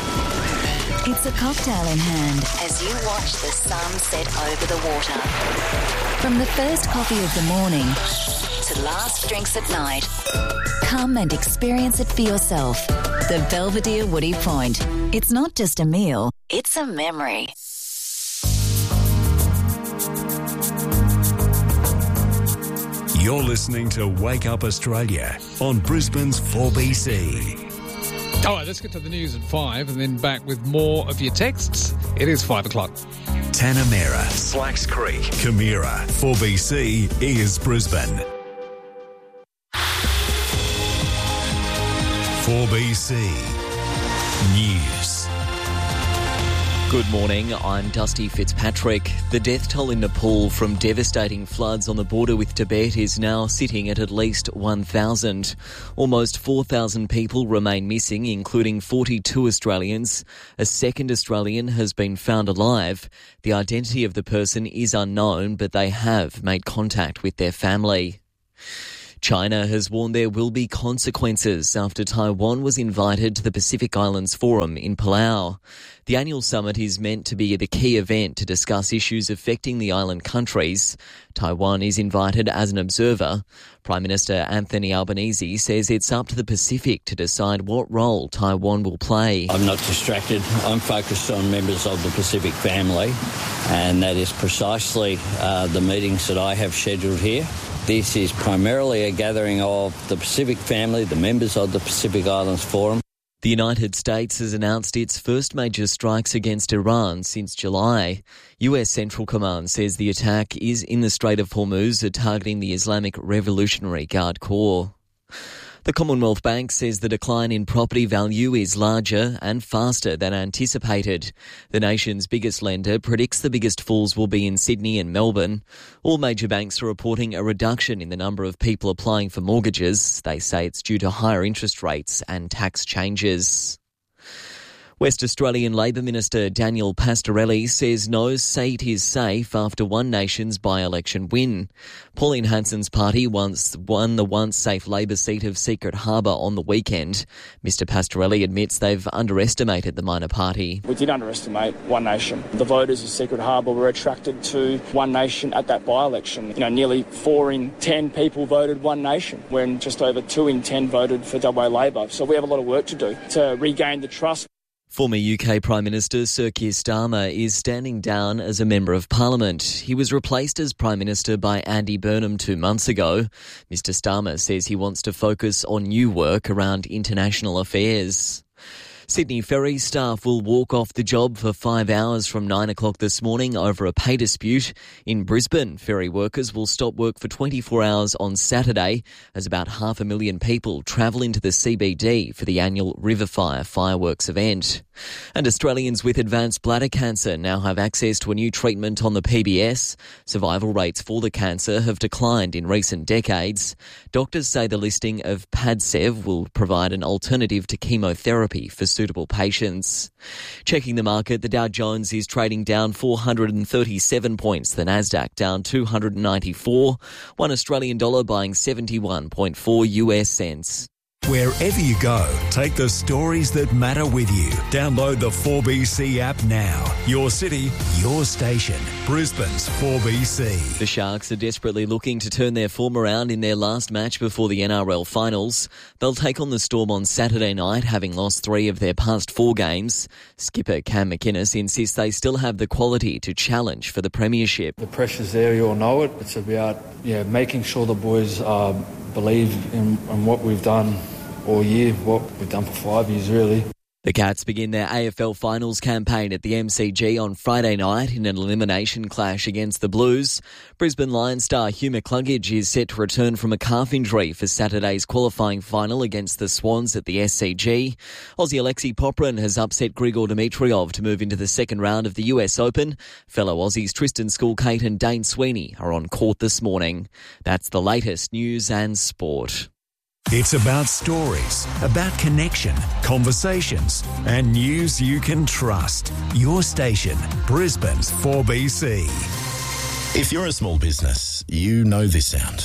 S27: It's a cocktail in hand as you watch the sun set over the water. From the first coffee of the morning to last drinks at night, come and experience it for yourself. The Belvedere Woody Point. It's not just a meal, it's a memory.
S19: You're listening to Wake Up Australia on Brisbane's four B C.
S2: All right, let's get to the news at five and then back with more of your texts. It is five o'clock.
S4: Tanamera, Slacks Creek, Camira. four B C is Brisbane. four B C News.
S5: Good morning, I'm Dusty Fitzpatrick. The death toll in Nepal from devastating floods on the border with Tibet is now sitting at at least one thousand. Almost four thousand people remain missing, including forty-two Australians. A second Australian has been found alive. The identity of the person is unknown, but they have made contact with their family. China has warned there will be consequences after Taiwan was invited to the Pacific Islands Forum in Palau. The annual summit is meant to be the key event to discuss issues affecting the island countries. Taiwan is invited as an observer. Prime Minister Anthony Albanese says it's up to the Pacific to decide what role Taiwan will play.
S7: I'm not distracted. I'm focused on members of the Pacific family, and that is precisely uh, the meetings that I have scheduled here. This is primarily a gathering of the Pacific family, the members of the Pacific Islands Forum.
S5: The United States has announced its first major strikes against Iran since July. U S Central Command says the attack is in the Strait of Hormuz, targeting the Islamic Revolutionary Guard Corps. The Commonwealth Bank says the decline in property value is larger and faster than anticipated. The nation's biggest lender predicts the biggest falls will be in Sydney and Melbourne. All major banks are reporting a reduction in the number of people applying for mortgages. They say it's due to higher interest rates and tax changes. West Australian Labor Minister Daniel Pastorelli says no seat is safe after One Nation's by-election win. Pauline Hanson's party once won the once safe Labor seat of Secret Harbour on the weekend. Mister Pastorelli admits they've underestimated the minor party.
S13: We did underestimate One Nation. The voters of Secret Harbour were attracted to One Nation at that by-election. You know, nearly four in ten people voted One Nation, when just over two in ten voted for W A Labor. So we have a lot of work to do to regain the trust.
S5: Former U K Prime Minister Sir Keir Starmer is standing down as a Member of Parliament. He was replaced as Prime Minister by Andy Burnham two months ago. Mister Starmer says he wants to focus on new work around international affairs. Sydney Ferry staff will walk off the job for five hours from nine o'clock this morning over a pay dispute. In Brisbane, ferry workers will stop work for twenty-four hours on Saturday as about half a million people travel into the C B D for the annual Riverfire fireworks event. And Australians with advanced bladder cancer now have access to a new treatment on the P B S. Survival rates for the cancer have declined in recent decades. Doctors say the listing of Padcev will provide an alternative to chemotherapy for suitable patients. Checking the market, the Dow Jones is trading down four hundred thirty-seven points, the Nasdaq down two hundred ninety-four, one Australian dollar buying seventy-one point four U S cents.
S4: Wherever you go, take the stories that matter with you. Download the four B C app now. Your city, your station. Brisbane's four B C.
S5: The Sharks are desperately looking to turn their form around in their last match before the N R L finals. They'll take on the Storm on Saturday night, having lost three of their past four games. Skipper Cam McInnes insists they still have the quality to challenge for the premiership.
S14: The pressure's there, you all know it. It's about yeah, making sure the boys uh, believe in, in what we've done all year, what we've done for five years really.
S5: The Cats begin their A F L finals campaign at the M C G on Friday night in an elimination clash against the Blues. Brisbane Lions star Hugh McCluggage is set to return from a calf injury for Saturday's qualifying final against the Swans at the S C G. Aussie Alexei Poprin has upset Grigor Dimitrov to move into the second round of the U S Open. Fellow Aussies Tristan Skulkate and Dane Sweeney are on court this morning. That's the latest news and sport.
S4: It's about stories, about connection, conversations, and news you can trust. Your station, Brisbane's four B C.
S15: If you're a small business, you know this sound.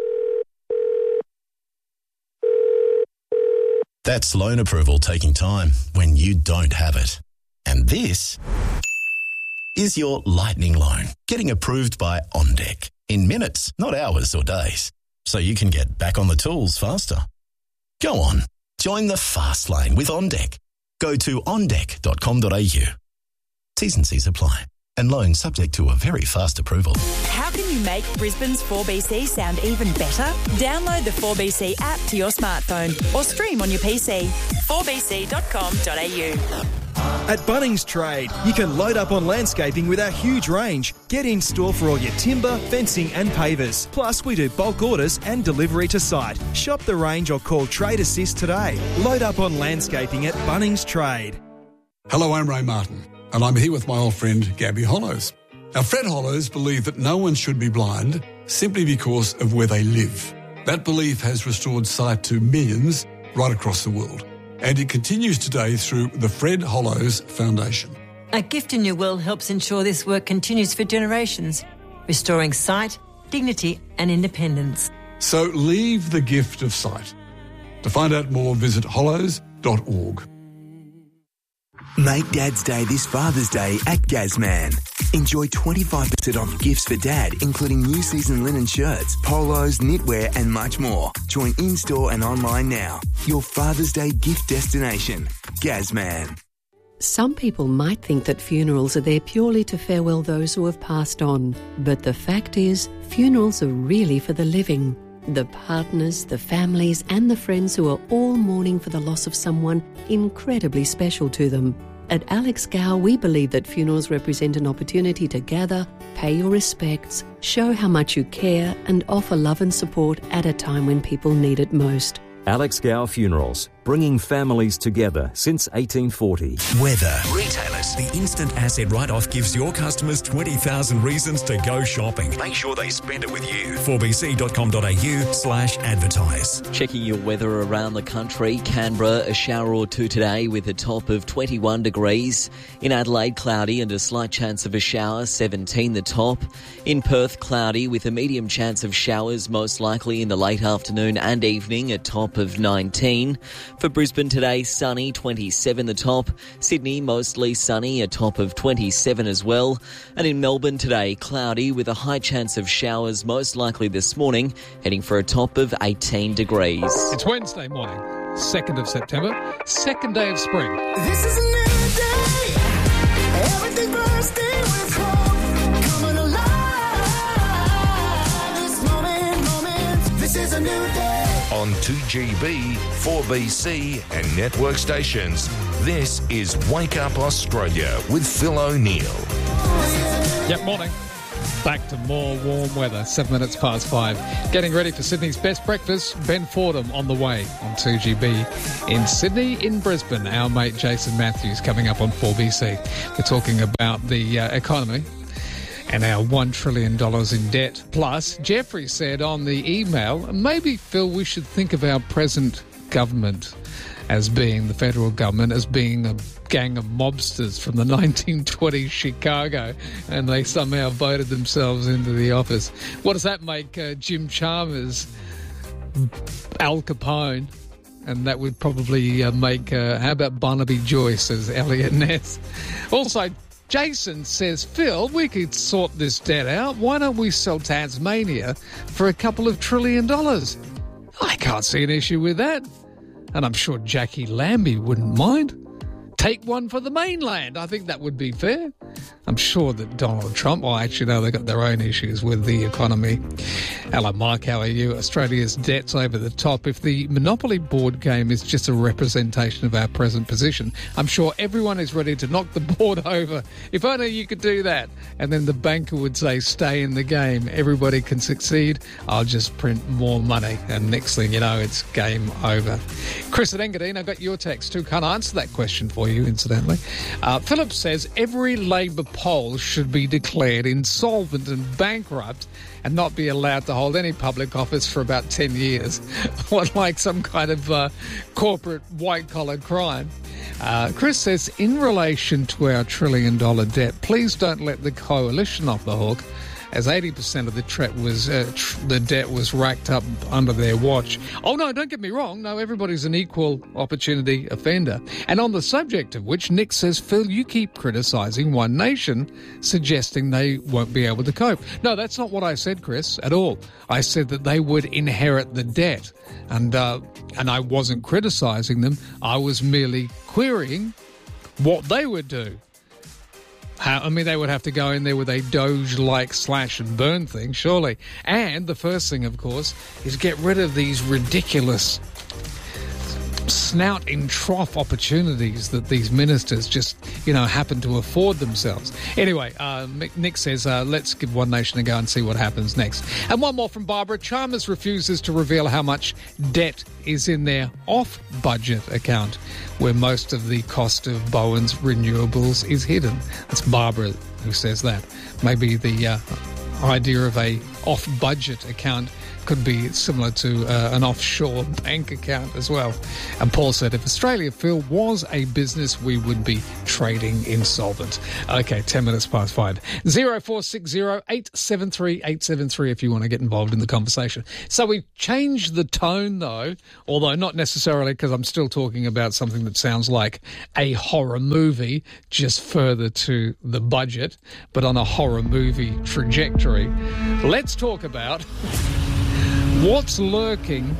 S15: That's loan approval taking time when you don't have it. And this is your lightning loan, getting approved by OnDeck in minutes, not hours or days. So you can get back on the tools faster. Go on, join the fast lane with OnDeck. Go to on deck dot com dot a u. T's and C's apply. And loan subject to a very fast approval.
S16: How can you make Brisbane's four B C sound even better? Download the four B C app to your smartphone or stream on your P C. four b c dot com dot a u.
S10: At Bunnings Trade, you can load up on landscaping with our huge range. Get in store for all your timber, fencing and pavers. Plus, we do bulk orders and delivery to site. Shop the range or call Trade Assist today. Load up on landscaping at Bunnings Trade.
S8: Hello, I'm Ray Martin, and I'm here with my old friend Gabby Hollows. Now, Fred Hollows believe that no one should be blind simply because of where they live. That belief has restored sight to millions right across the world. And it continues today through the Fred Hollows Foundation.
S21: A gift in your will helps ensure this work continues for generations, restoring sight, dignity and independence.
S8: So leave the gift of sight. To find out more, visit hollows dot org.
S17: Make Dad's Day this Father's Day at Gazman. Enjoy twenty-five percent off gifts for Dad, including new season linen shirts, polos, knitwear and much more. Join in-store and online now. Your Father's Day gift destination, Gazman.
S18: Some people might think that funerals are there purely to farewell those who have passed on. But the fact is, funerals are really for the living. The partners, the families and the friends who are all mourning for the loss of someone incredibly special to them. At Alex Gow, we believe that funerals represent an opportunity to gather, pay your respects, show how much you care and offer love and support at a time when people need it most.
S20: Alex Gow Funerals, bringing families together since eighteen forty.
S4: Weather. Retailers. The instant asset write-off gives your customers twenty thousand reasons to go shopping. Make sure they spend it with you. four b c dot com dot a u slash advertise.
S5: Checking your weather around the country. Canberra, a shower or two today with a top of twenty-one degrees. In Adelaide, cloudy and a slight chance of a shower, seventeen the top. In Perth, cloudy with a medium chance of showers, most likely in the late afternoon and evening, a top of nineteen. For Brisbane today, sunny, twenty-seven the top. Sydney, mostly sunny, a top of twenty-seven as well. And in Melbourne today, cloudy with a high chance of showers, most likely this morning, heading for a top of eighteen degrees.
S2: It's Wednesday morning, second of September, second day of spring.
S22: This is a new day. Everything bursting with hope. Coming alive. This moment, moment. This is a new day.
S23: On two G B, four B C and network stations. This is Wake Up Australia with Phil O'Neill.
S2: Yep, morning. Back to more warm weather, seven minutes past five. Getting ready for Sydney's best breakfast. Ben Fordham on the way on two G B. In Sydney, in Brisbane, our mate Jason Matthews coming up on four B C. We're talking about the uh, economy and our one trillion dollars in debt. Plus, Jeffrey said on the email, maybe, Phil, we should think of our present government as being, the federal government, as being a gang of mobsters from the nineteen twenties Chicago, and they somehow voted themselves into the office. What does that make uh, Jim Chalmers Al Capone? And that would probably uh, make, uh, how about Barnaby Joyce as Elliot Ness? Also, Jason says, Phil, we could sort this debt out. Why don't we sell Tasmania for a couple of trillion dollars? I can't see an issue with that. And I'm sure Jackie Lambie wouldn't mind. Take one for the mainland. I think that would be fair. I'm sure that Donald Trump, well, actually, no, they've got their own issues with the economy. Hello, Mike, how are you? Australia's debt's over the top. If the Monopoly board game is just a representation of our present position, I'm sure everyone is ready to knock the board over. If only you could do that. And then the banker would say, stay in the game. Everybody can succeed. I'll just print more money. And next thing you know, it's game over. Chris at Engadine, I got your text too. Can't answer that question for you, incidentally. Uh, Philip says, every Labor poll should be declared insolvent and bankrupt and not be allowed to hold any public office for about ten years. What, like some kind of uh, corporate white-collar crime? Uh, Chris says, in relation to our trillion-dollar debt, please don't let the coalition off the hook, as eighty percent of the, tre- was, uh, tr- the debt was racked up under their watch. Oh, no, don't get me wrong. No, everybody's an equal opportunity offender. And on the subject of which, Nick says, Phil, you keep criticising One Nation, suggesting they won't be able to cope. No, that's not what I said, Chris, at all. I said that they would inherit the debt. And, uh, and I wasn't criticising them. I was merely querying what they would do. How, I mean, they would have to go in there with a Doge-like slash and burn thing, surely. And the first thing, of course, is get rid of these ridiculous snout in trough opportunities that these ministers just, you know, happen to afford themselves. Anyway, uh, Nick says, uh, let's give One Nation a go and see what happens next. And one more from Barbara. Chalmers refuses to reveal how much debt is in their off-budget account, where most of the cost of Bowen's renewables is hidden. That's Barbara who says that. Maybe the uh, idea of a off-budget account could be similar to uh, an offshore bank account as well. And Paul said, if Australia, Phil, was a business, we would be trading insolvent. Okay, ten minutes past five. zero four six zero eight seven three eight seven three if you want to get involved in the conversation. So we've changed the tone, though, although not necessarily, because I'm still talking about something that sounds like a horror movie, just further to the budget, but on a horror movie trajectory. Let's talk about what's lurking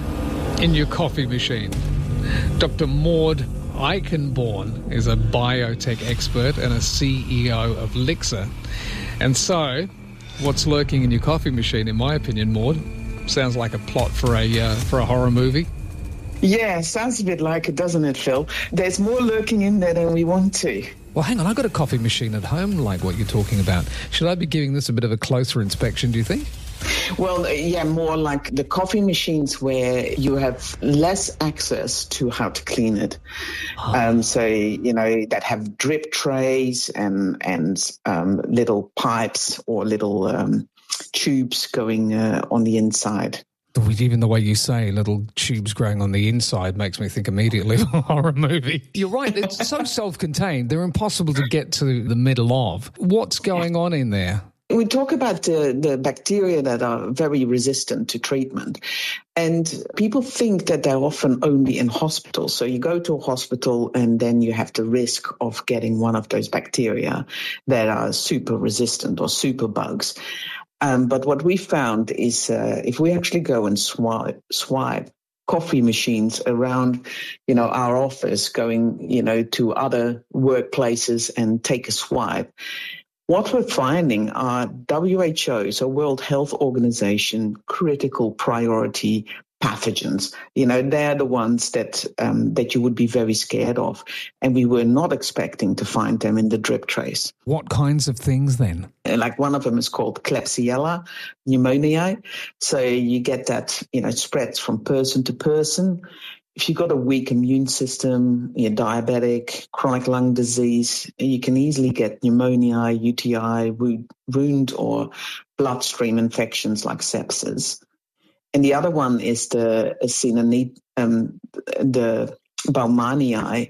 S2: in your coffee machine. Doctor Maud Eichenborn is a biotech expert and a C E O of Lixer. And so, what's lurking in your coffee machine, in my opinion, Maud, sounds like a plot for a uh, for a horror movie.
S1: Yeah, sounds a bit like it, doesn't it, Phil? There's more lurking in there than we want to.
S2: Well, hang on, I've got a coffee machine at home like what you're talking about. Should I be giving this a bit of a closer inspection, do you think?
S1: Well, yeah, more like the coffee machines where you have less access to how to clean it. Oh. Um, so, you know, that have drip trays and, and um, little pipes or little um, tubes going uh, on the inside.
S2: Even the way you say little tubes growing on the inside makes me think immediately of a horror movie. You're right, it's so self-contained. They're impossible to get to the middle of. What's going on in there?
S1: We talk about the, the bacteria that are very resistant to treatment. And people think that they're often only in hospitals. So you go to a hospital and then you have the risk of getting one of those bacteria that are super resistant or super bugs. Um, but what we found is uh, if we actually go and swipe, swipe coffee machines around, you know, our office, going, you know, to other workplaces and take a swipe, what we're finding are W H O, so World Health Organization, critical priority pathogens. You know, they're the ones that um, that you would be very scared of. And we were not expecting to find them in the drip trays.
S2: What kinds of things then?
S1: Like one of them is called Klebsiella pneumoniae. So you get that, you know, it spreads from person to person. If you've got a weak immune system, you're diabetic, chronic lung disease, you can easily get pneumonia, U T I, wound or bloodstream infections like sepsis. And the other one is the Acinetobacter, um, the Baumannii,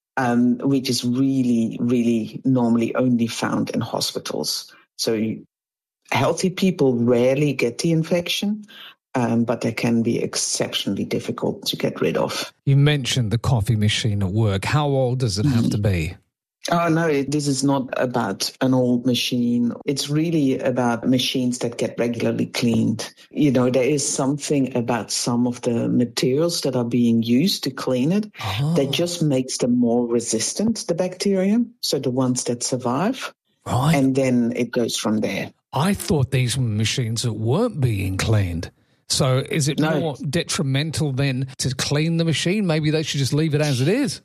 S1: um, which is really, really normally only found in hospitals. So healthy people rarely get the infection, um, but they can be exceptionally difficult to get rid of.
S2: You mentioned the coffee machine at work. How old does it have to be?
S1: Oh, no, this is not about an old machine. It's really about machines that get regularly cleaned. You know, there is something about some of the materials that are being used to clean it oh. that just makes them more resistant to the bacteria. So the ones that survive.
S2: Right.
S1: And then it goes from there.
S2: I thought these were machines that weren't being cleaned. So is it no. more detrimental then to clean the machine? Maybe they should just leave it as it is.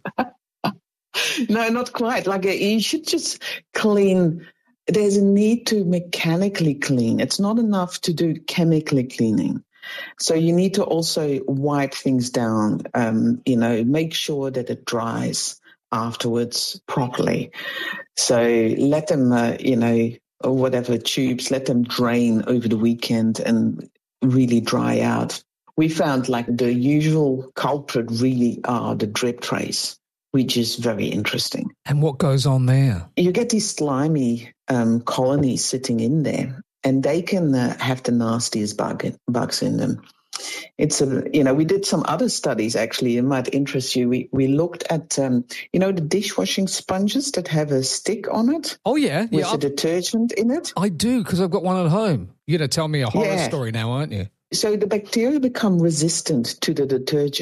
S1: No, not quite. Like you should just clean. There's a need to mechanically clean. It's not enough to do chemically cleaning. So you need to also wipe things down, um, you know, make sure that it dries afterwards properly. So let them, uh, you know, or whatever tubes, let them drain over the weekend and really dry out. We found like the usual culprit really are the drip trays, which is very interesting.
S2: And what goes on there?
S1: You get these slimy um, colonies sitting in there, and they can uh, have the nastiest bug, bugs in them. It's a, you know, we did some other studies, actually. It might interest you. We we looked at, um, you know, the dishwashing sponges that have a stick on it.
S2: Oh, yeah.
S1: With
S2: yeah,
S1: a detergent in it.
S2: I do, because I've got one at home. You're going to tell me a horror
S1: yeah.
S2: story now, aren't you?
S1: So the bacteria become resistant to the detergent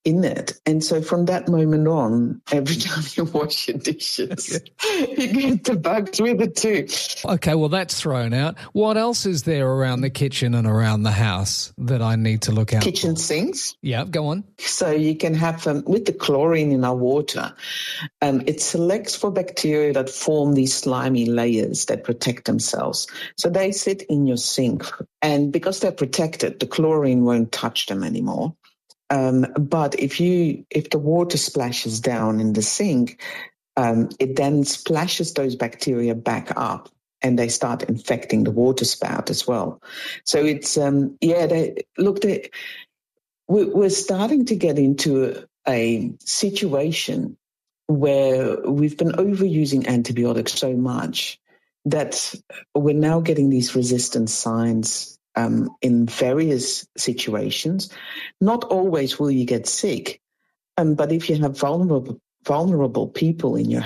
S1: in it. And so from that moment on, every time you wash your dishes, you get the bugs with it too.
S2: Okay, well, that's thrown out. What else is there around the kitchen and around the house that I need to look out
S1: Kitchen
S2: for?
S1: sinks.
S2: Yeah, go on.
S1: So you can have, um, with the chlorine in our water, um, it selects for bacteria that form these slimy layers that protect themselves. So they sit in your sink, and because they're protected, the chlorine won't touch them anymore. Um, but if you if the water splashes down in the sink, um, it then splashes those bacteria back up, and they start infecting the water spout as well. So it's um, yeah. They, look, they, we're starting to get into a situation where we've been overusing antibiotics so much that we're now getting these resistance signs Um, in various situations. Not always will you get sick, um, but if you have vulnerable vulnerable people in your